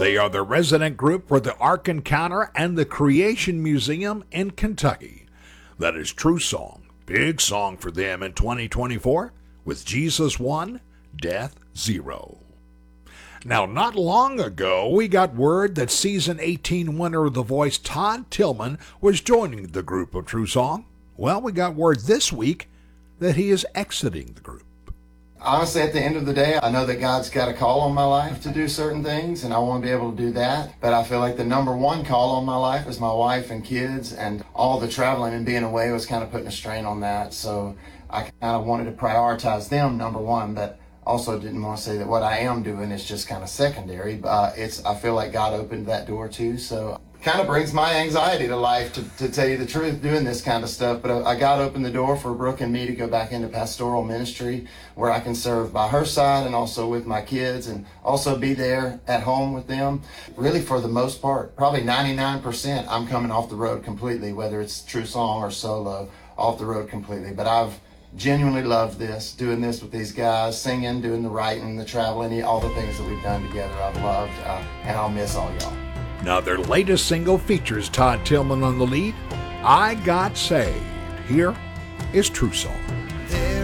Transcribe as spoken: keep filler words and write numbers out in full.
They are the resident group for the Ark Encounter and the Creation Museum in Kentucky. That is True Song. Big song for them in twenty twenty-four with Jesus One, Death Zero. Now, not long ago, we got word that season eighteen winner of The Voice, Todd Tilghman, was joining the group of True Song. Well, we got word this week that he is exiting the group. Honestly, at the end of the day, I know that God's got a call on my life to do certain things, and I want to be able to do that. But I feel like the number one call on my life is my wife and kids, and all the traveling and being away was kind of putting a strain on that. So I kind of wanted to prioritize them, number one, but also didn't want to say that what I am doing is just kind of secondary. Uh, it's I feel like God opened that door too, so kind of brings my anxiety to life, to, to tell you the truth, doing this kind of stuff. But I, I God opened the door for Brooke and me to go back into pastoral ministry where I can serve by her side and also with my kids and also be there at home with them. Really, for the most part, probably ninety-nine percent, I'm coming off the road completely, whether it's True Song or solo, off the road completely. But I've genuinely loved this, doing this with these guys, singing, doing the writing, the traveling, all the things that we've done together. I've loved, uh, and I'll miss all y'all. Now, their latest single features Todd Tilghman on the lead, I Got Saved. Here is True Song.